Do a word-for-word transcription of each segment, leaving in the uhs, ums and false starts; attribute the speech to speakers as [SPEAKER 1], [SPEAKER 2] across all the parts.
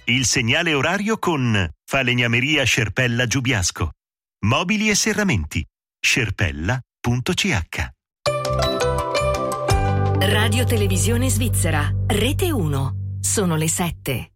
[SPEAKER 1] Il segnale orario con Falegnameria Scerpella Giubiasco. Mobili e serramenti. scerpella punto c h.
[SPEAKER 2] Radio Televisione Svizzera, Rete uno. Sono le sette.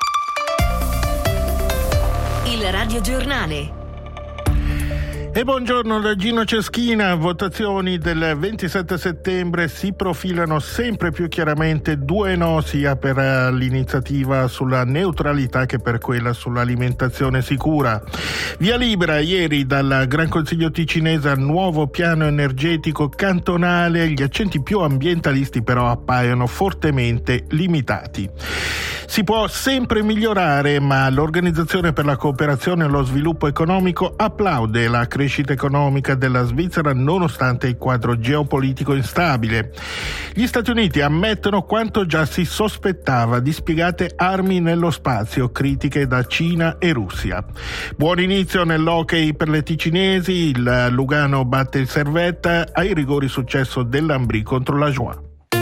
[SPEAKER 2] Il radiogiornale.
[SPEAKER 3] E buongiorno da Gino Ceschina. Votazioni del ventisette settembre, si profilano sempre più chiaramente due no sia per l'iniziativa sulla neutralità che per quella sull'alimentazione sicura. Via libera ieri dal Gran Consiglio ticinese al nuovo piano energetico cantonale. Gli accenti più ambientalisti però appaiono fortemente limitati. Si può sempre migliorare, ma l'Organizzazione per la cooperazione e lo sviluppo economico applaude la crescita economica della Svizzera nonostante il quadro geopolitico instabile. Gli Stati Uniti ammettono quanto già si sospettava: dispiegate armi nello spazio, critiche da Cina e Russia. Buon inizio nell'hockey per le ticinesi, il Lugano batte il Servette, ai rigori successo dell'Ambri contro la Joie.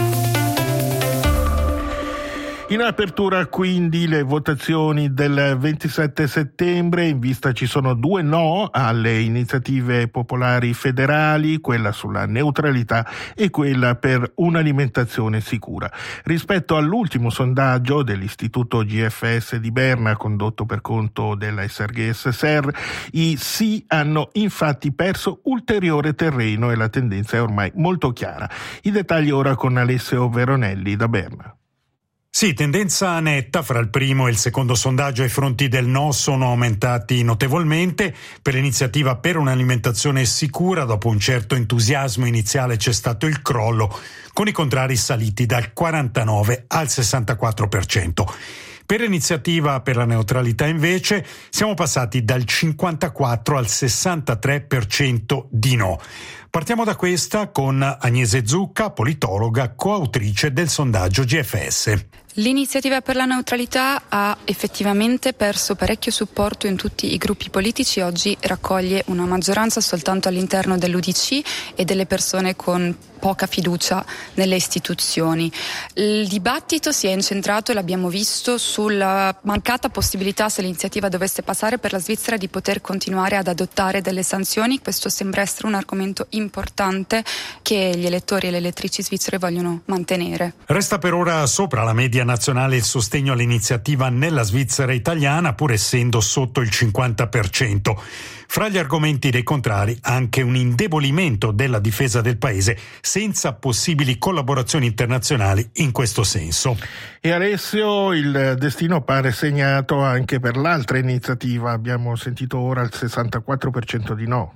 [SPEAKER 3] In apertura quindi le votazioni del ventisette settembre, in vista ci sono due no alle iniziative popolari federali, quella sulla neutralità e quella per un'alimentazione sicura. Rispetto all'ultimo sondaggio dell'Istituto G F S di Berna, condotto per conto della S R G S S R, i sì hanno infatti perso ulteriore terreno e la tendenza è ormai molto chiara. I dettagli ora con Alessio Veronelli da Berna.
[SPEAKER 4] Sì, tendenza netta fra il primo e il secondo sondaggio. Ai fronti del no sono aumentati notevolmente. Per l'iniziativa per un'alimentazione sicura, dopo un certo entusiasmo iniziale, c'è stato il crollo, con i contrari saliti dal quarantanove al sessantaquattro per cento. Per l'iniziativa per la neutralità invece siamo passati dal cinquantaquattro al sessantatré per cento di no. Partiamo da questa con Agnese Zucca, politologa, coautrice del sondaggio G F S.
[SPEAKER 5] L'iniziativa per la neutralità ha effettivamente perso parecchio supporto in tutti i gruppi politici. Oggi raccoglie una maggioranza soltanto all'interno dell'U D C e delle persone con poca fiducia nelle istituzioni. Il dibattito si è incentrato, l'abbiamo visto, sulla mancata possibilità, se l'iniziativa dovesse passare, per la Svizzera di poter continuare ad adottare delle sanzioni. Questo sembra essere un argomento importante che gli elettori e le elettrici svizzere vogliono mantenere.
[SPEAKER 4] Resta per ora sopra la media nazionale il sostegno all'iniziativa nella Svizzera italiana, pur essendo sotto il cinquanta per cento. Fra gli argomenti dei contrari anche un indebolimento della difesa del paese senza possibili collaborazioni internazionali in questo senso.
[SPEAKER 3] E Alessio, il destino pare segnato anche per l'altra iniziativa. Abbiamo sentito ora il sessantaquattro per cento di no.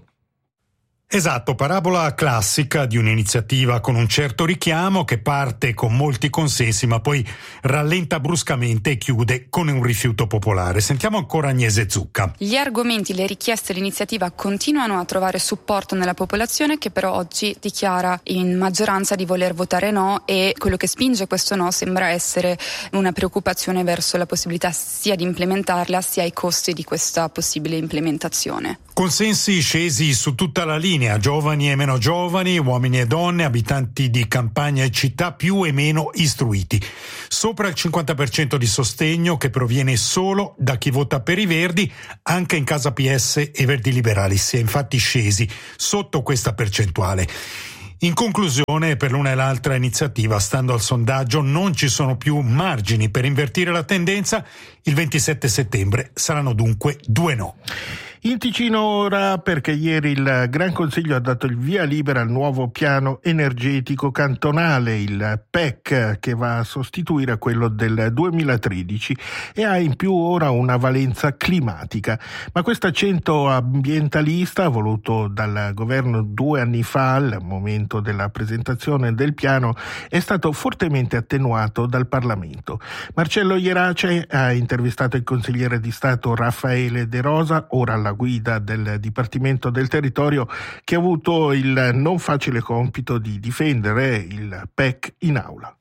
[SPEAKER 4] Esatto, parabola classica di un'iniziativa con un certo richiamo che parte con molti consensi ma poi rallenta bruscamente e chiude con un rifiuto popolare. Sentiamo ancora Agnese Zucca.
[SPEAKER 5] Gli argomenti, le richieste dell'iniziativa continuano a trovare supporto nella popolazione, che però oggi dichiara in maggioranza di voler votare no, e quello che spinge questo no sembra essere una preoccupazione verso la possibilità sia di implementarla sia i costi di questa possibile implementazione.
[SPEAKER 4] Consensi scesi su tutta la linea, giovani e meno giovani, uomini e donne, abitanti di campagna e città, più e meno istruiti. Sopra il cinquanta per cento di sostegno che proviene solo da chi vota per i Verdi, anche in casa P S e Verdi Liberali si è infatti scesi sotto questa percentuale. In conclusione, per l'una e l'altra iniziativa, stando al sondaggio, non ci sono più margini per invertire la tendenza. Il ventisette settembre saranno dunque due no.
[SPEAKER 3] In Ticino ora, perché ieri il Gran Consiglio ha dato il via libera al nuovo piano energetico cantonale, il P E C, che va a sostituire quello del duemilatredici e ha in più ora una valenza climatica. Ma questo accento ambientalista, voluto dal governo due anni fa, al momento della presentazione del piano, è stato fortemente attenuato dal Parlamento. Marcello Ierace ha intervistato il consigliere di Stato Raffaele De Rosa, ora alla guida del Dipartimento del Territorio, che ha avuto il non facile compito di difendere il P E C in aula.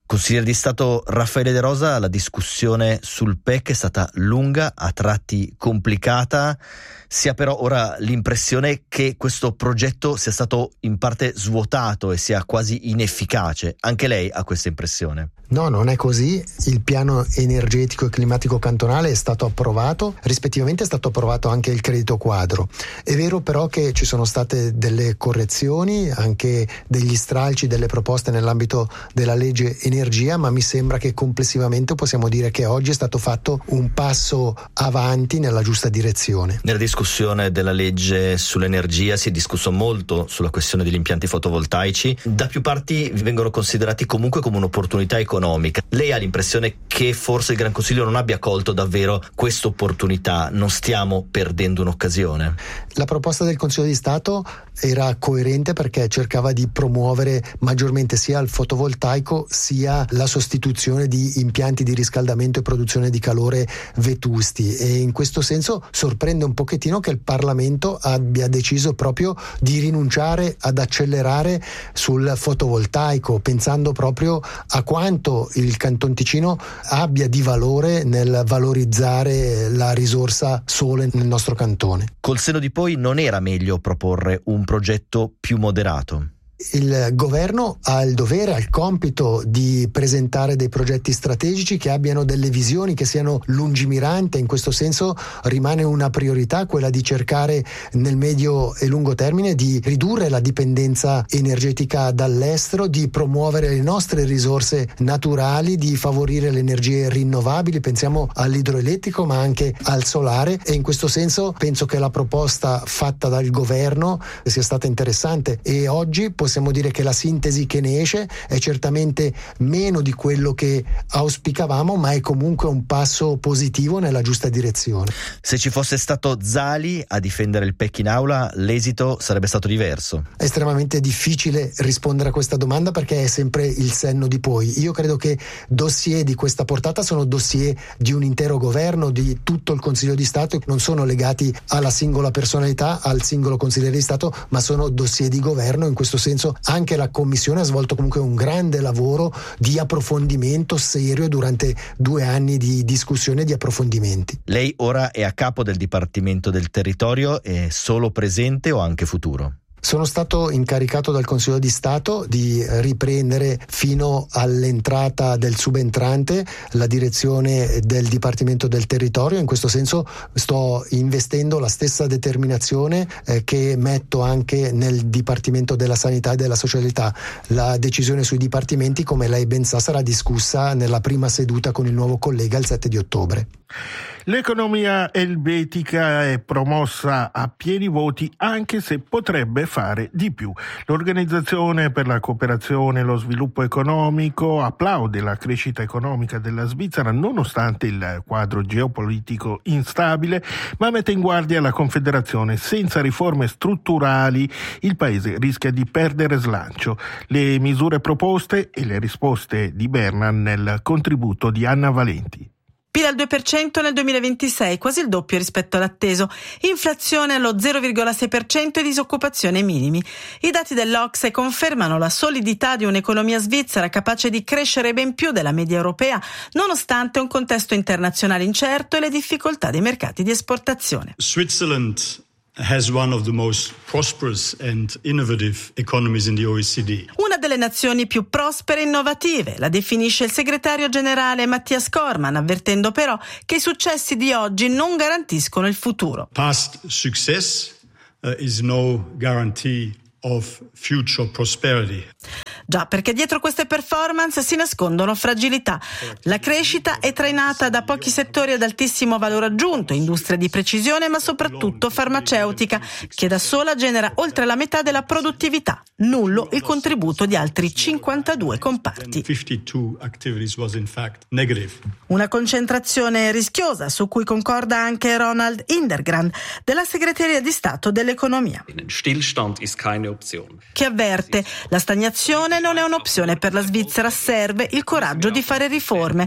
[SPEAKER 6] Consigliere di Stato Raffaele De Rosa, la discussione sul P E C è stata lunga, a tratti complicata. Si ha però ora l'impressione che questo progetto sia stato in parte svuotato e sia quasi inefficace. Anche lei ha questa impressione?
[SPEAKER 7] No, non è così. Il piano energetico e climatico cantonale è stato approvato, rispettivamente è stato approvato anche il credito quadro. È vero però che ci sono state delle correzioni, anche degli stralci, delle proposte nell'ambito della legge energia, ma mi sembra che complessivamente possiamo dire che oggi è stato fatto un passo avanti nella giusta direzione.
[SPEAKER 6] Nella discussione della legge sull'energia si è discusso molto sulla questione degli impianti fotovoltaici. Da più parti vengono considerati comunque come un'opportunità economica. Lei ha l'impressione che forse il Gran Consiglio non abbia colto davvero questa opportunità? Non stiamo perdendo un'occasione?
[SPEAKER 7] La proposta del Consiglio di Stato era coerente perché cercava di promuovere maggiormente sia il fotovoltaico sia la sostituzione di impianti di riscaldamento e produzione di calore vetusti, e in questo senso sorprende un pochettino che il Parlamento abbia deciso proprio di rinunciare ad accelerare sul fotovoltaico, pensando proprio a quanto il Canton Ticino abbia di valore nel valorizzare la risorsa sole nel nostro cantone.
[SPEAKER 6] Col senno di poi, non era meglio proporre un progetto più moderato?
[SPEAKER 7] Il governo ha il dovere, ha il compito di presentare dei progetti strategici che abbiano delle visioni, che siano lungimiranti. In questo senso rimane una priorità quella di cercare nel medio e lungo termine di ridurre la dipendenza energetica dall'estero, di promuovere le nostre risorse naturali, di favorire le energie rinnovabili. Pensiamo all'idroelettrico ma anche al solare, e in questo senso penso che la proposta fatta dal governo sia stata interessante, e oggi possiamo dire che la sintesi che ne esce è certamente meno di quello che auspicavamo, ma è comunque un passo positivo nella giusta direzione.
[SPEAKER 6] Se ci fosse stato Zali a difendere il P E C in aula, l'esito sarebbe stato diverso?
[SPEAKER 7] È estremamente difficile rispondere a questa domanda perché è sempre il senno di poi. Io credo che dossier di questa portata sono dossier di un intero governo, di tutto il Consiglio di Stato, non sono legati alla singola personalità, al singolo consigliere di Stato, ma sono dossier di governo. In questo senso anche la Commissione ha svolto comunque un grande lavoro di approfondimento serio durante due anni di discussione e di approfondimenti.
[SPEAKER 6] Lei ora è a capo del Dipartimento del Territorio, è solo presente o anche futuro?
[SPEAKER 7] Sono stato incaricato dal Consiglio di Stato di riprendere fino all'entrata del subentrante la direzione del Dipartimento del Territorio. In questo senso sto investendo la stessa determinazione eh, che metto anche nel Dipartimento della Sanità e della Socialità. La decisione sui dipartimenti, come lei ben sa, sarà discussa nella prima seduta con il nuovo collega il sette di ottobre.
[SPEAKER 3] L'economia elvetica è promossa a pieni voti, anche se potrebbe fare di più. L'Organizzazione per la Cooperazione e lo Sviluppo Economico applaude la crescita economica della Svizzera nonostante il quadro geopolitico instabile, ma mette in guardia la Confederazione: senza riforme strutturali il paese rischia di perdere slancio. Le misure proposte e le risposte di Bernan nel contributo di Anna Valenti.
[SPEAKER 8] P I L al due per cento nel duemilaventisei, quasi il doppio rispetto all'atteso. Inflazione allo zero virgola sei per cento e disoccupazione minimi. I dati dell'O C S E confermano la solidità di un'economia svizzera capace di crescere ben più della media europea, nonostante un contesto internazionale incerto e le difficoltà dei mercati di esportazione.
[SPEAKER 9] Switzerland has one of the most prosperous and innovative economies in the O E C D.
[SPEAKER 8] Una delle nazioni più prospere e innovative, la definisce il segretario generale Mattias Kormann, avvertendo però che i successi di oggi non garantiscono il futuro.
[SPEAKER 9] Past success uh, is no guarantee of future prosperity.
[SPEAKER 8] Già, perché dietro queste performance si nascondono fragilità. La crescita è trainata da pochi settori ad altissimo valore aggiunto, industria di precisione ma soprattutto farmaceutica, che da sola genera oltre la metà della produttività. Nullo il contributo di altri cinquantadue comparti. Una concentrazione rischiosa su cui concorda anche Ronald Indergrand della Segreteria di Stato dell'Economia, che avverte la stagnazione L'integrazione non è un'opzione per la Svizzera, serve il coraggio di fare riforme.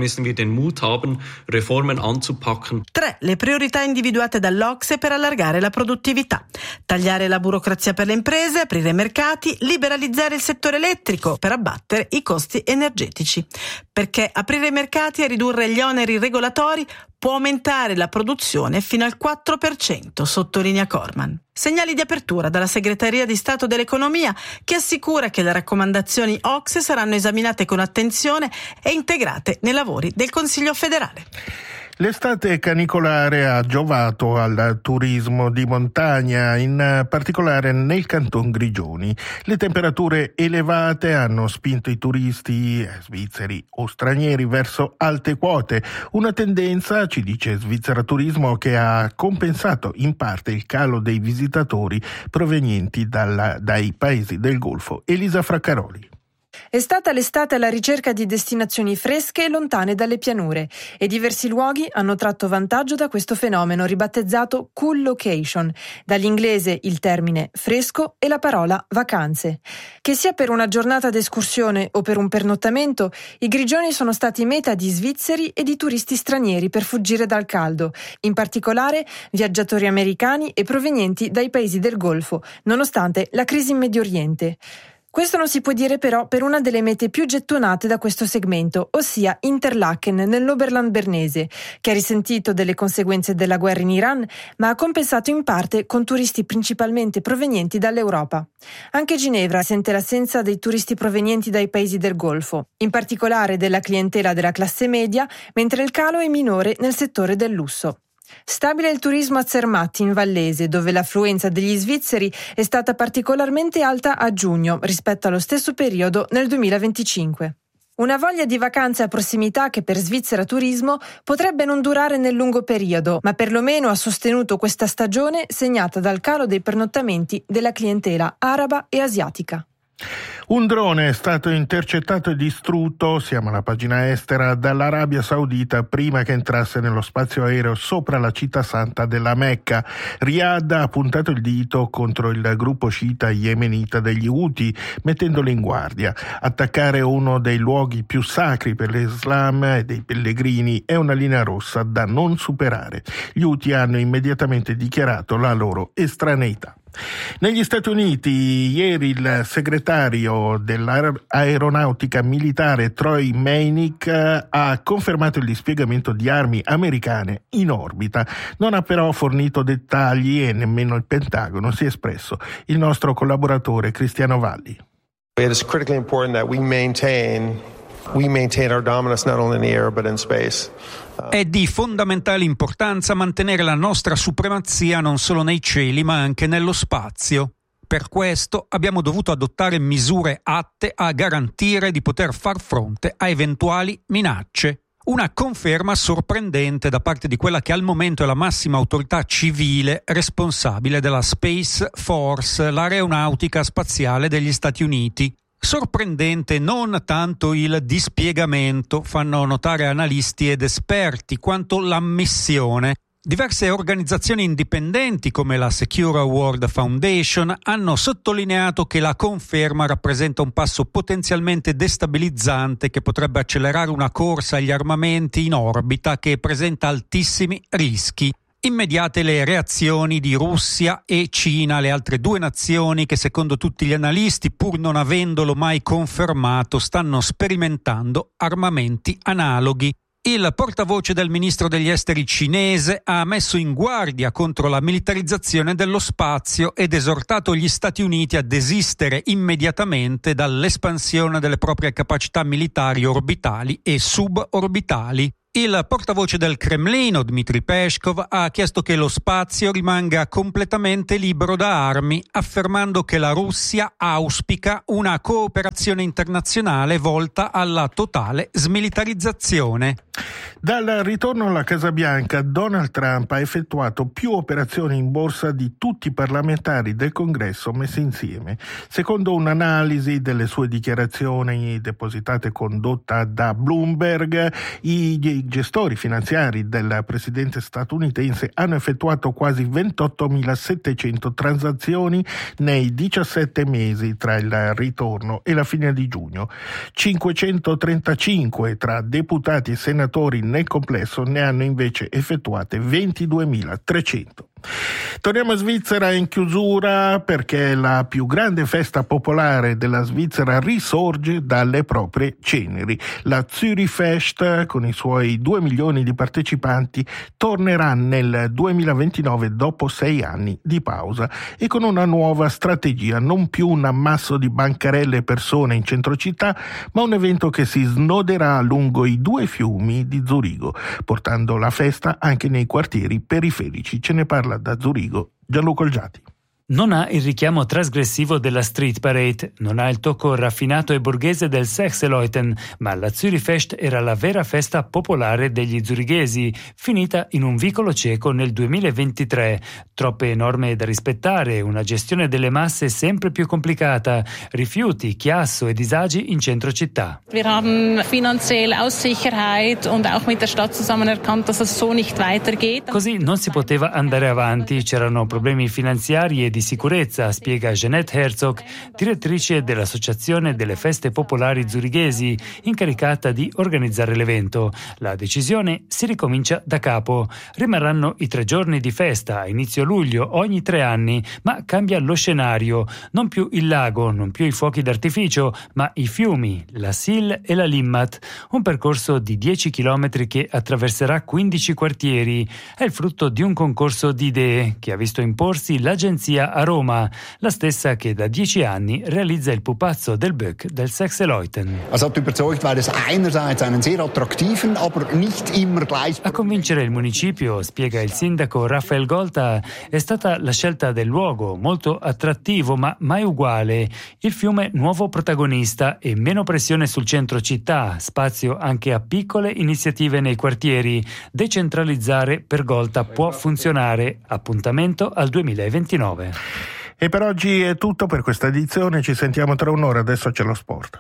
[SPEAKER 8] Tre, le priorità individuate dall'Ocse per allargare la produttività. Tagliare la burocrazia per le imprese, aprire mercati, liberalizzare il settore elettrico per abbattere i costi energetici. Perché aprire i mercati e ridurre gli oneri regolatori può aumentare la produzione fino al quattro per cento, sottolinea Corman. Segnali di apertura dalla Segreteria di Stato dell'Economia, che assicura che le raccomandazioni Ocse saranno esaminate con attenzione e integrate nei lavori del Consiglio federale.
[SPEAKER 3] L'estate canicolare ha giovato al turismo di montagna, in particolare nel Canton Grigioni. Le temperature elevate hanno spinto i turisti svizzeri o stranieri verso alte quote, una tendenza, ci dice Svizzera Turismo, che ha compensato in parte il calo dei visitatori provenienti dalla, dai paesi del Golfo. Elisa Fraccaroli.
[SPEAKER 10] È stata l'estate alla ricerca di destinazioni fresche e lontane dalle pianure e diversi luoghi hanno tratto vantaggio da questo fenomeno ribattezzato Cool Location, dall'inglese il termine fresco e la parola vacanze. Che sia per una giornata d'escursione o per un pernottamento, i Grigioni sono stati meta di svizzeri e di turisti stranieri per fuggire dal caldo, in particolare viaggiatori americani e provenienti dai paesi del Golfo, nonostante la crisi in Medio Oriente. Questo non si può dire però per una delle mete più gettonate da questo segmento, ossia Interlaken nell'Oberland bernese, che ha risentito delle conseguenze della guerra in Iran, ma ha compensato in parte con turisti principalmente provenienti dall'Europa. Anche Ginevra sente l'assenza dei turisti provenienti dai paesi del Golfo, in particolare della clientela della classe media, mentre il calo è minore nel settore del lusso. Stabile il turismo a Zermatt in Vallese, dove l'affluenza degli svizzeri è stata particolarmente alta a giugno rispetto allo stesso periodo nel duemilaventicinque. Una voglia di vacanze a prossimità che per Svizzera Turismo potrebbe non durare nel lungo periodo, ma perlomeno ha sostenuto questa stagione segnata dal calo dei pernottamenti della clientela araba e asiatica.
[SPEAKER 3] Un drone è stato intercettato e distrutto, siamo alla pagina estera, dall'Arabia Saudita prima che entrasse nello spazio aereo sopra la città santa della Mecca. Riyadh ha puntato il dito contro il gruppo sciita yemenita degli Houthi, mettendolo in guardia. Attaccare uno dei luoghi più sacri per l'Islam e dei pellegrini è una linea rossa da non superare. Gli Houthi hanno immediatamente dichiarato la loro estraneità. Negli Stati Uniti, ieri il segretario dell'aeronautica militare Troy Meinick ha confermato il dispiegamento di armi americane in orbita. Non ha però fornito dettagli e nemmeno il Pentagono si è espresso. Il nostro collaboratore Cristiano Valli.
[SPEAKER 11] It is critically important that we maintain we maintain our dominance not only in the air but in space.
[SPEAKER 12] È di fondamentale importanza mantenere la nostra supremazia non solo nei cieli ma anche nello spazio. Per questo abbiamo dovuto adottare misure atte a garantire di poter far fronte a eventuali minacce. Una conferma sorprendente da parte di quella che al momento è la massima autorità civile responsabile della Space Force, l'aeronautica spaziale degli Stati Uniti. Sorprendente non tanto il dispiegamento, fanno notare analisti ed esperti, quanto l'ammissione. Diverse organizzazioni indipendenti come la Secure World Foundation hanno sottolineato che la conferma rappresenta un passo potenzialmente destabilizzante che potrebbe accelerare una corsa agli armamenti in orbita che presenta altissimi rischi. Immediate le reazioni di Russia e Cina, le altre due nazioni che secondo tutti gli analisti, pur non avendolo mai confermato, stanno sperimentando armamenti analoghi. Il portavoce del ministro degli esteri cinese ha messo in guardia contro la militarizzazione dello spazio ed esortato gli Stati Uniti a desistere immediatamente dall'espansione delle proprie capacità militari orbitali e suborbitali. Il portavoce del Cremlino, Dmitry Peskov, ha chiesto che lo spazio rimanga completamente libero da armi, affermando che la Russia auspica una cooperazione internazionale volta alla totale smilitarizzazione.
[SPEAKER 3] Dal ritorno alla Casa Bianca, Donald Trump ha effettuato più operazioni in borsa di tutti i parlamentari del Congresso messi insieme. Secondo un'analisi delle sue dichiarazioni depositate e condotta da Bloomberg, i gestori finanziari del presidente statunitense hanno effettuato quasi ventottomilasettecento transazioni nei diciassette mesi tra il ritorno e la fine di giugno. cinquecentotrentacinque tra deputati e senatori nel complesso ne hanno invece effettuate ventiduemilatrecento. Torniamo a Svizzera in chiusura perché la più grande festa popolare della Svizzera risorge dalle proprie ceneri. La Zürich Fest, con i suoi due milioni di partecipanti, tornerà nel duemilaventinove dopo sei anni di pausa e con una nuova strategia, non più un ammasso di bancarelle e persone in centro città, ma un evento che si snoderà lungo i due fiumi di Zurigo, portando la festa anche nei quartieri periferici. Ce ne parla da Zurigo Gianluca Olgiati.
[SPEAKER 13] Non ha il richiamo trasgressivo della street parade, non ha il tocco raffinato e borghese del Sechseleuten, ma la Zürich Fest era la vera festa popolare degli zurighesi, finita in un vicolo cieco nel duemilaventitré. Troppe norme da rispettare, una gestione delle masse sempre più complicata, rifiuti, chiasso e disagi in centro città.
[SPEAKER 14] Wir haben finanzielle Aussicherheit und auch mit der Stadt zusammen erkannt, dass es so nicht weitergeht.
[SPEAKER 13] Così non si poteva andare avanti, c'erano problemi finanziari e di sicurezza, spiega Jeanette Herzog, direttrice dell'Associazione delle Feste Popolari Zurighesi, incaricata di organizzare l'evento. La decisione si ricomincia da capo. Rimarranno i tre giorni di festa a inizio luglio ogni tre anni, ma cambia lo scenario. Non più il lago, non più i fuochi d'artificio, ma i fiumi, la Sil e la Limmat. Un percorso di dieci chilometri che attraverserà quindici quartieri. È il frutto di un concorso di idee che ha visto imporsi l'agenzia a Roma, la stessa che da dieci anni realizza il pupazzo del Böck del Sechseleuten. A convincere il municipio, spiega il sindaco Raphael Golta, è stata la scelta del luogo, molto attrattivo ma mai uguale. Il fiume nuovo protagonista e meno pressione sul centro città, spazio anche a piccole iniziative nei quartieri. Decentralizzare per Golta può funzionare. Appuntamento al duemilaventinove.
[SPEAKER 3] E per oggi è tutto per questa edizione, ci sentiamo tra un'ora, adesso c'è lo sport.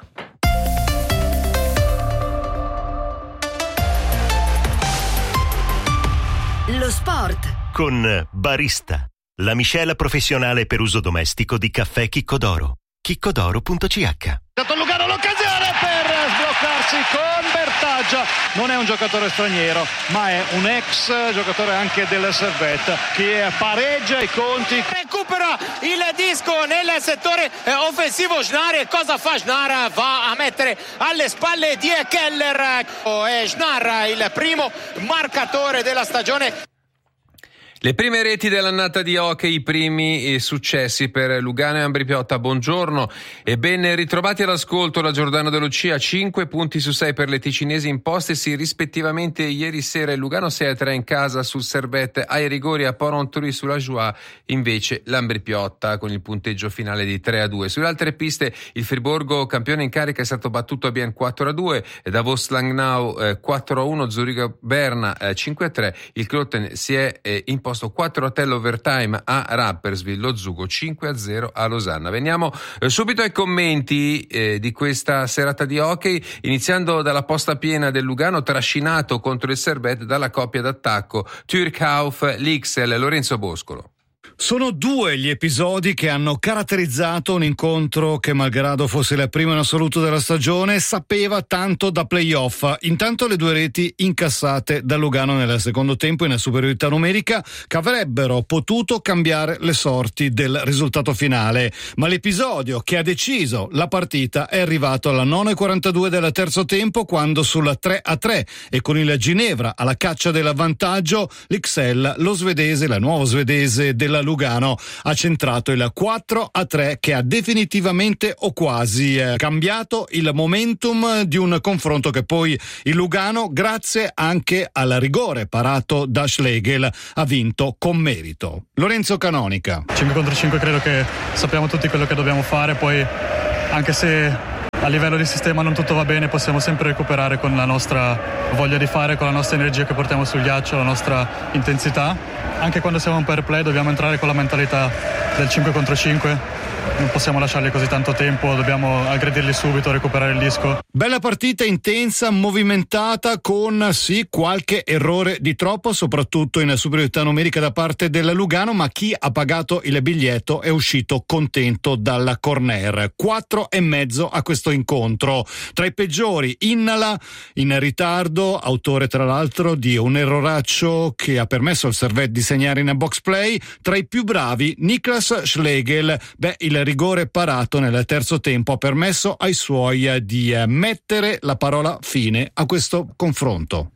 [SPEAKER 2] Lo sport
[SPEAKER 1] con Barista, la miscela professionale per uso domestico di caffè Chiccodoro. chiccodoro punto c h.
[SPEAKER 15] Dato Lugano l'occasione per sbloccarsi con Bertaggia. Non è un giocatore straniero, ma è un ex giocatore anche del Servette che pareggia i conti.
[SPEAKER 16] Recupera il disco nel settore offensivo Schnarr. Cosa fa Schnarr? Va a mettere alle spalle di Keller. È Schnarr il primo marcatore della stagione.
[SPEAKER 17] Le prime reti dell'annata di hockey, i primi successi per Lugano e Ambri Piotta. Buongiorno e ben ritrovati all'ascolto. La Giordano De Lucia, cinque punti su sei per le ticinesi impostesi rispettivamente ieri sera. Il Lugano sei a tre in casa sul Servette, ai rigori a Porrentruy sulla Joie, invece l'Ambri Piotta con il punteggio finale di tre a due. Sulle altre piste il Friburgo, campione in carica, è stato battuto a Bien quattro a due, Davos Langnau eh, quattro a uno, Zurigo Berna eh, cinque a tre. Il Kloten si è eh, imposto quattro a tre l'overtime a Rapperswil, lo Zugo cinque a zero a Losanna. Veniamo eh, subito ai commenti eh, di questa serata di hockey, iniziando dalla posta piena del Lugano, trascinato contro il Servette dalla coppia d'attacco Türkhauf-Lixel. Lorenzo Boscolo.
[SPEAKER 18] Sono due gli episodi che hanno caratterizzato un incontro che, malgrado fosse la prima in assoluto della stagione, sapeva tanto da playoff. Intanto le due reti incassate da Lugano nel secondo tempo in superiorità numerica che avrebbero potuto cambiare le sorti del risultato finale. Ma l'episodio che ha deciso la partita è arrivato alla nove e quarantadue del terzo tempo, quando sul tre a tre e con il Ginevra alla caccia dell'avvantaggio, l'Ixel, lo svedese, la nuova svedese della Lugano, ha centrato il quattro a tre che ha definitivamente o quasi eh, cambiato il momentum di un confronto che poi il Lugano, grazie anche al rigore parato da Schlegel, ha vinto con merito. Lorenzo Canonica.
[SPEAKER 19] cinque contro cinque credo che sappiamo tutti quello che dobbiamo fare, poi anche se a livello di sistema non tutto va bene, possiamo sempre recuperare con la nostra voglia di fare, con la nostra energia che portiamo sul ghiaccio, la nostra intensità. Anche quando siamo in pair play dobbiamo entrare con la mentalità del cinque contro cinque. Non possiamo lasciarli così tanto tempo, dobbiamo aggredirli subito, recuperare il disco.
[SPEAKER 18] Bella partita, intensa, movimentata, con sì qualche errore di troppo, soprattutto in superiorità numerica da parte del Lugano, ma chi ha pagato il biglietto è uscito contento dalla corner. Quattro e mezzo a questo incontro. Tra i peggiori Innala, in ritardo, autore tra l'altro di un erroraccio che ha permesso al Servette di segnare in box play. Tra i più bravi Niklas Schlegel, beh, il rigore parato nel terzo tempo ha permesso ai suoi di mettere la parola fine a questo confronto.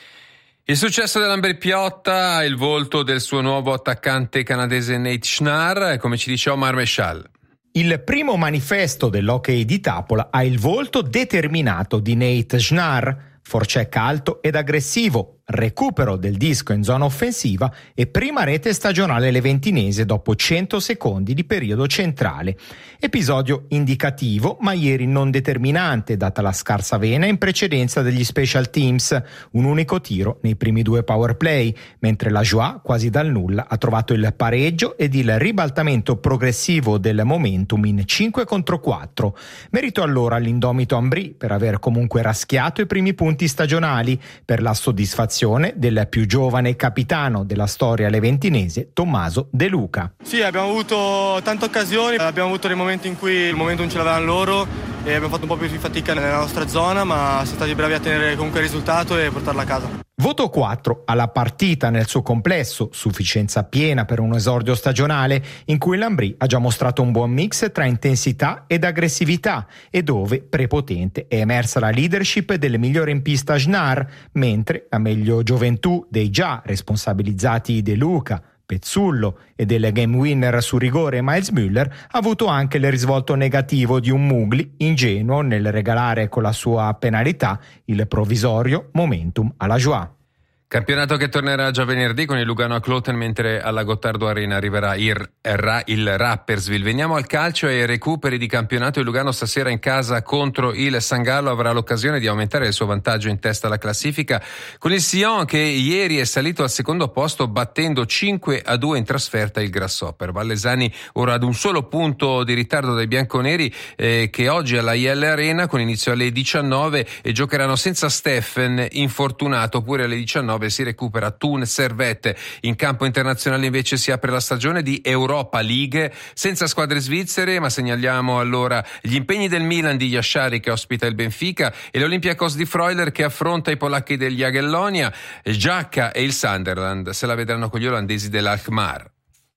[SPEAKER 17] Il successo dell'Ambri Piotta ha il volto del suo nuovo attaccante canadese Nate Schnarr, come ci dice Omar Meshal.
[SPEAKER 20] Il primo manifesto dell'hockey di Tapola ha il volto determinato di Nate Schnarr, forecheck alto ed aggressivo, recupero del disco in zona offensiva e prima rete stagionale leventinese dopo cento secondi di periodo centrale. Episodio indicativo, ma ieri non determinante, data la scarsa vena in precedenza degli special teams, un unico tiro nei primi due power play, mentre la Joie quasi dal nulla ha trovato il pareggio ed il ribaltamento progressivo del momentum in cinque contro quattro. Merito allora all'indomito Ambri per aver comunque raschiato i primi punti stagionali, per la soddisfazione del più giovane capitano della storia leventinese, Tommaso De Luca.
[SPEAKER 21] Sì, abbiamo avuto tante occasioni, abbiamo avuto dei momenti in cui il momentum ce l'avevano loro e abbiamo fatto un po' più di fatica nella nostra zona, ma siamo stati bravi a tenere comunque il risultato e portarla a casa.
[SPEAKER 20] Voto quattro alla partita nel suo complesso, sufficienza piena per un esordio stagionale in cui l'Ambri ha già mostrato un buon mix tra intensità ed aggressività e dove prepotente è emersa la leadership del migliore in pista Schnarr, mentre la meglio gioventù dei già responsabilizzati De Luca, Pezzullo e del game winner su rigore Miles Müller ha avuto anche il risvolto negativo di un Mugli ingenuo nel regalare con la sua penalità il provvisorio momentum alla Joie.
[SPEAKER 17] Campionato che tornerà già venerdì con il Lugano a Kloten, mentre alla Gottardo Arena arriverà il, il Rapperswil. Veniamo al calcio e ai recuperi di campionato. Il Lugano stasera in casa contro il San Gallo avrà l'occasione di aumentare il suo vantaggio in testa alla classifica con il Sion, che ieri è salito al secondo posto battendo cinque a due in trasferta il Grasshopper. Vallesani ora ad un solo punto di ritardo dai bianconeri eh, che oggi alla I L Arena con inizio alle diciannove e giocheranno senza Steffen infortunato, oppure alle diciannove si recupera Thun Servette. In campo internazionale invece si apre la stagione di Europa League senza squadre svizzere, ma segnaliamo allora gli impegni del Milan di Yashari che ospita il Benfica e l'Olympiakos di Freuler che affronta i polacchi degli Jagiellonia. Giacca e il Sunderland se la vedranno con gli olandesi dell'Alkmaar.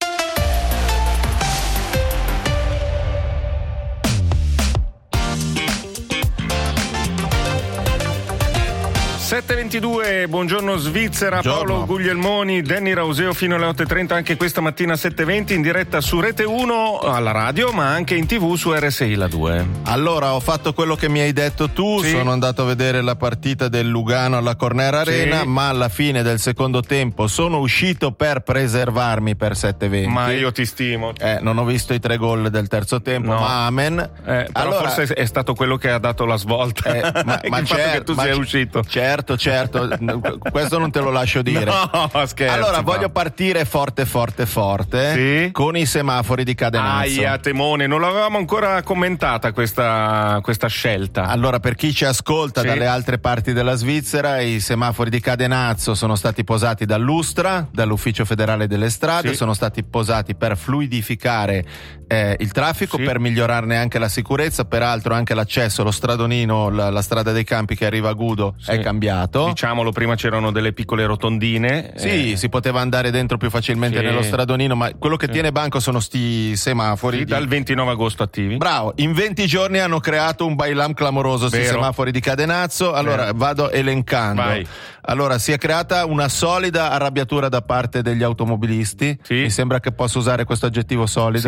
[SPEAKER 3] sette e ventidue, buongiorno Svizzera,
[SPEAKER 22] Buongiorno.
[SPEAKER 3] Paolo Guglielmoni, Danny Rauseo fino alle otto e trenta anche questa mattina sette e venti in diretta su Rete uno alla radio ma anche in tv su R S I La due.
[SPEAKER 22] Allora ho fatto quello che mi hai detto tu,
[SPEAKER 3] sì.
[SPEAKER 22] Sono andato a vedere la partita del Lugano alla Corner Arena,
[SPEAKER 3] sì.
[SPEAKER 22] Ma alla fine del secondo tempo sono uscito per preservarmi per sette e venti.
[SPEAKER 3] Ma io ti stimo.
[SPEAKER 22] Eh, non ho visto i tre gol del terzo tempo,
[SPEAKER 3] no.
[SPEAKER 22] ma amen.
[SPEAKER 3] Eh, però
[SPEAKER 22] allora,
[SPEAKER 3] forse è stato quello che ha dato la svolta.
[SPEAKER 22] Eh, ma ma
[SPEAKER 3] il
[SPEAKER 22] certo,
[SPEAKER 3] fatto che tu
[SPEAKER 22] ma
[SPEAKER 3] sia
[SPEAKER 22] c-
[SPEAKER 3] uscito.
[SPEAKER 22] Certo. Certo, questo non te lo lascio dire.
[SPEAKER 3] No, scherzo.
[SPEAKER 22] Allora,
[SPEAKER 3] ma.
[SPEAKER 22] voglio partire forte, forte, forte
[SPEAKER 3] sì?
[SPEAKER 22] con i semafori di Cadenazzo.
[SPEAKER 3] Aia, temone, non l'avevamo ancora commentata questa, questa scelta.
[SPEAKER 22] Allora, per chi ci ascolta
[SPEAKER 3] sì.
[SPEAKER 22] dalle altre parti della Svizzera, i semafori di Cadenazzo sono stati posati dall'Ustra, dall'Ufficio Federale delle Strade,
[SPEAKER 3] sì.
[SPEAKER 22] sono stati posati per fluidificare eh, il traffico,
[SPEAKER 3] sì.
[SPEAKER 22] per migliorarne anche la sicurezza. Peraltro anche l'accesso, lo stradonino, la, la strada dei campi che arriva a Gudo sì. è cambiato.
[SPEAKER 3] Diciamolo, prima c'erano delle piccole rotondine.
[SPEAKER 22] Sì, eh. si poteva andare dentro più facilmente
[SPEAKER 3] sì.
[SPEAKER 22] nello stradonino, ma quello che
[SPEAKER 3] sì.
[SPEAKER 22] tiene banco sono sti semafori.
[SPEAKER 3] Sì,
[SPEAKER 22] di...
[SPEAKER 3] dal ventinove agosto attivi.
[SPEAKER 22] Bravo, in venti giorni hanno creato un bailam clamoroso sui semafori di Cadenazzo. Allora
[SPEAKER 3] Vero.
[SPEAKER 22] vado elencando.
[SPEAKER 3] Vai.
[SPEAKER 22] Allora, si è creata una solida arrabbiatura da parte degli automobilisti.
[SPEAKER 3] Sì.
[SPEAKER 22] Mi sembra che posso usare questo aggettivo solida.
[SPEAKER 3] Sì, molti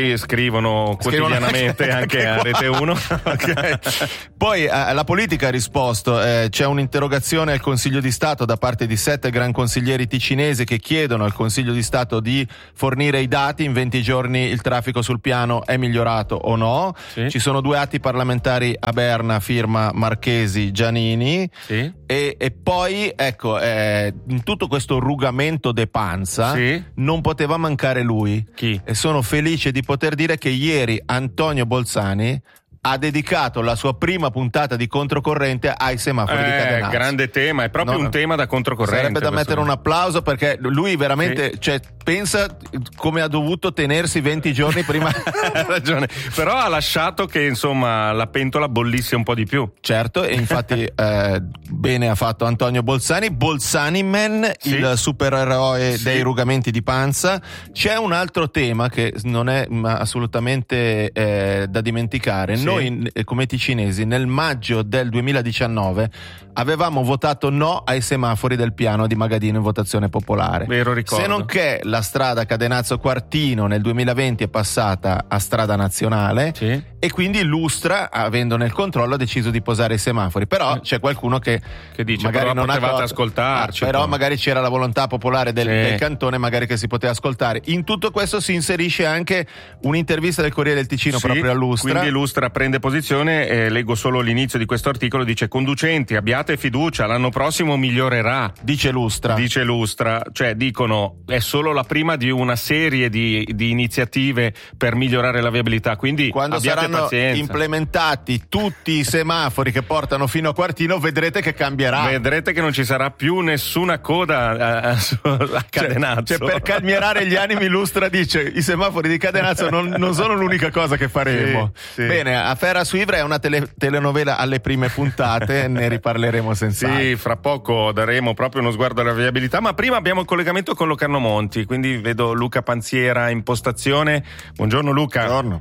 [SPEAKER 4] poi scrivono quotidianamente
[SPEAKER 22] scrivono
[SPEAKER 4] anche a Rete uno.
[SPEAKER 22] Okay. Poi eh, la politica ha risposto, eh, c'è un'interrogazione al Consiglio di Stato da parte di sette gran consiglieri ticinesi che chiedono al Consiglio di Stato di fornire i dati, in venti giorni il traffico sul piano è migliorato o no. Sì. Ci sono due atti parlamentari a Berna, firma Marchesi, Giannini. Sì. e, e poi ecco, eh, in tutto questo rugamento de panza, sì, non poteva mancare lui.
[SPEAKER 4] Chi?
[SPEAKER 22] E sono felice di poter dire che ieri Antonio Bolzani ha dedicato la sua prima puntata di Controcorrente ai semafori
[SPEAKER 4] eh,
[SPEAKER 22] di Cadenazzo.
[SPEAKER 4] Grande tema, è proprio no, un tema da controcorrente.
[SPEAKER 22] Sarebbe da mettere un applauso, perché lui veramente,
[SPEAKER 4] sì,
[SPEAKER 22] cioè, pensa come ha dovuto tenersi venti giorni prima.
[SPEAKER 4] Ha ragione, però ha lasciato che insomma la pentola bollisse un po' di più.
[SPEAKER 22] Certo, e infatti eh, bene ha fatto Antonio Bolzani. Bolzani Man, sì, il supereroe, sì, dei rugamenti di panza. C'è un altro tema che non è assolutamente eh, da dimenticare. Sì. Noi come ticinesi nel maggio del duemiladiciannove avevamo votato no ai semafori del piano di Magadino in votazione popolare.
[SPEAKER 4] Vero, ricordo.
[SPEAKER 22] Se non che la strada Cadenazzo-Quartino nel duemilaventi è passata a strada nazionale, sì, e quindi Lustra, avendo nel controllo, ha deciso di posare i semafori. Però c'è qualcuno che,
[SPEAKER 4] che dice
[SPEAKER 22] magari
[SPEAKER 4] però
[SPEAKER 22] non
[SPEAKER 4] potevate
[SPEAKER 22] ha
[SPEAKER 4] ascoltarci.
[SPEAKER 22] Ah, però
[SPEAKER 4] poi.
[SPEAKER 22] magari c'era la volontà popolare del, sì, del cantone, magari che si poteva ascoltare. In tutto questo si inserisce anche un'intervista del Corriere del Ticino, sì, proprio a Lustra.
[SPEAKER 4] Quindi Lustra prende posizione, eh, leggo solo l'inizio di questo articolo, dice: conducenti, abbiate fiducia, l'anno prossimo migliorerà.
[SPEAKER 22] Dice Lustra.
[SPEAKER 4] Dice Lustra, cioè dicono è solo la prima di una serie di, di iniziative per migliorare la viabilità, quindi
[SPEAKER 22] quando
[SPEAKER 4] abbiate
[SPEAKER 22] saranno
[SPEAKER 4] pazienza.
[SPEAKER 22] Implementati tutti i semafori che portano fino a Quartino, vedrete che cambierà.
[SPEAKER 4] Vedrete che non ci sarà più nessuna coda a, a Cadenazzo.
[SPEAKER 22] Cioè, cioè per calmierare gli animi, Lustra dice: i semafori di Cadenazzo non, non sono l'unica cosa che faremo.
[SPEAKER 4] Sì, sì.
[SPEAKER 22] Bene, Affaire à suivre è una tele, telenovela alle prime puntate, ne riparleremo senz'altro.
[SPEAKER 4] Sì, fra poco daremo proprio uno sguardo alla viabilità, ma prima abbiamo il collegamento con Locarno Monti, quindi vedo Luca Panziera in postazione. Buongiorno Luca.
[SPEAKER 22] Buongiorno.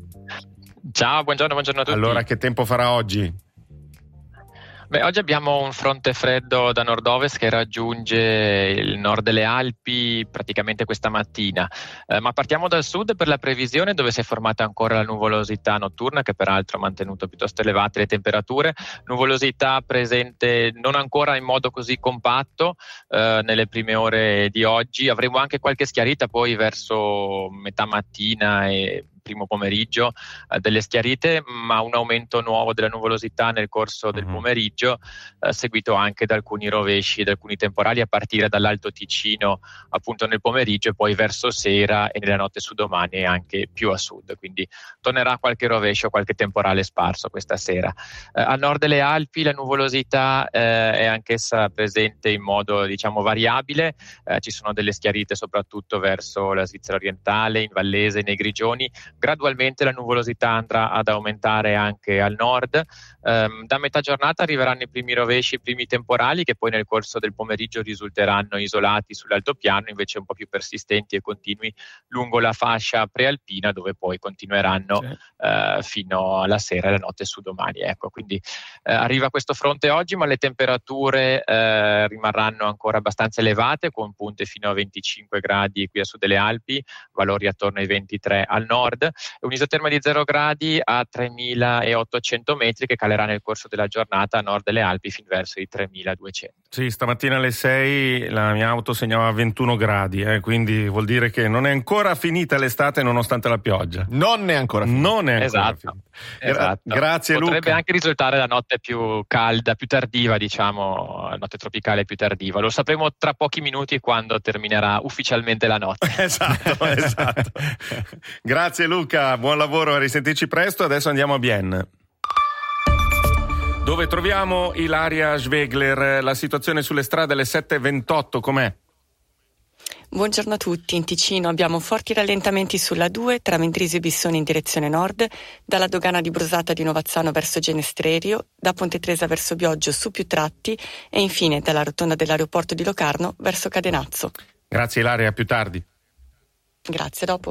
[SPEAKER 5] Ciao, buongiorno, buongiorno a tutti.
[SPEAKER 4] Allora, che tempo farà oggi?
[SPEAKER 5] Beh, oggi abbiamo un fronte freddo da nord-ovest che raggiunge il nord delle Alpi praticamente questa mattina, eh, ma partiamo dal sud per la previsione, dove si è formata ancora la nuvolosità notturna, che peraltro ha mantenuto piuttosto elevate le temperature, nuvolosità presente non ancora in modo così compatto eh, nelle prime ore di oggi. Avremo anche qualche schiarita poi verso metà mattina e primo pomeriggio, eh, delle schiarite, ma un aumento nuovo della nuvolosità nel corso del pomeriggio, eh, seguito anche da alcuni rovesci, da alcuni temporali a partire dall'Alto Ticino appunto nel pomeriggio e poi verso sera e nella notte su domani anche più a sud, quindi tornerà qualche rovescio, qualche temporale sparso questa sera. Eh, a nord delle Alpi la nuvolosità eh, è anch'essa presente in modo diciamo variabile, eh, ci sono delle schiarite soprattutto verso la Svizzera orientale, in Vallese, nei Grigioni. Gradualmente la nuvolosità andrà ad aumentare anche al nord. Um, da metà giornata arriveranno i primi rovesci, i primi temporali, che poi nel corso del pomeriggio risulteranno isolati sull'altopiano, invece un po' più persistenti e continui lungo la fascia prealpina, dove poi continueranno sì. uh, fino alla sera e la notte su domani. Ecco, quindi uh, arriva questo fronte oggi, ma le temperature uh, rimarranno ancora abbastanza elevate, con punte fino a venticinque gradi qui a sud delle Alpi, valori attorno ai ventitré al nord. Un isoterma di zero gradi a tremilaottocento metri, che calerà nel corso della giornata a nord delle Alpi fin verso i tremiladuecento.
[SPEAKER 4] Sì, stamattina alle sei la mia auto segnava ventuno gradi, eh, quindi vuol dire che non è ancora finita l'estate nonostante la pioggia.
[SPEAKER 22] Non è ancora finita.
[SPEAKER 4] Non è ancora
[SPEAKER 5] esatto,
[SPEAKER 4] finita.
[SPEAKER 5] Esatto.
[SPEAKER 4] Grazie
[SPEAKER 5] Potrebbe
[SPEAKER 4] Luca.
[SPEAKER 5] Potrebbe anche risultare la notte più calda, più tardiva, diciamo, notte tropicale più tardiva. Lo sapremo tra pochi minuti quando terminerà ufficialmente la notte.
[SPEAKER 4] Esatto, esatto. Grazie Luca, buon lavoro, a risentirci presto. Adesso andiamo a Bienne, dove troviamo Ilaria Schwegler. La situazione sulle strade alle sette e ventotto com'è?
[SPEAKER 23] Buongiorno a tutti. In Ticino abbiamo forti rallentamenti sulla due tra Mendrisio e Bissone in direzione nord, dalla dogana di Brusata di Novazzano verso Genestrerio, da Ponte Tresa verso Bioggio su più tratti e infine dalla rotonda dell'aeroporto di Locarno verso Cadenazzo.
[SPEAKER 4] Grazie Ilaria, a più tardi.
[SPEAKER 23] Grazie, dopo.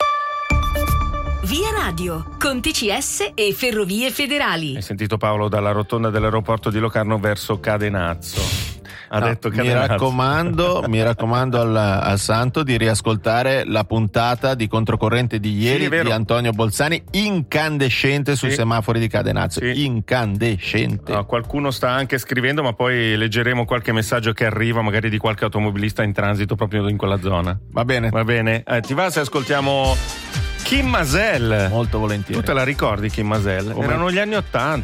[SPEAKER 2] Via Radio, con T C S e Ferrovie Federali.
[SPEAKER 4] Hai sentito Paolo, dalla rotonda dell'aeroporto di Locarno verso Cadenazzo. ha
[SPEAKER 22] no,
[SPEAKER 4] detto
[SPEAKER 22] mi
[SPEAKER 4] Cadenazzo.
[SPEAKER 22] raccomando, mi raccomando al, al Santo di riascoltare la puntata di Controcorrente di ieri
[SPEAKER 4] Sì,
[SPEAKER 22] di Antonio Bolzani, incandescente sui
[SPEAKER 4] Sì.
[SPEAKER 22] semafori di Cadenazzo,
[SPEAKER 4] Sì.
[SPEAKER 22] incandescente.
[SPEAKER 4] No, qualcuno sta anche scrivendo, ma poi leggeremo qualche messaggio che arriva, magari di qualche automobilista in transito proprio in quella zona.
[SPEAKER 22] Va bene.
[SPEAKER 4] Va bene. Eh, ti va se ascoltiamo Kim Masel?
[SPEAKER 22] Molto volentieri.
[SPEAKER 4] Tu te la ricordi Kim Masel?
[SPEAKER 22] Come?
[SPEAKER 4] Erano gli anni ottanta.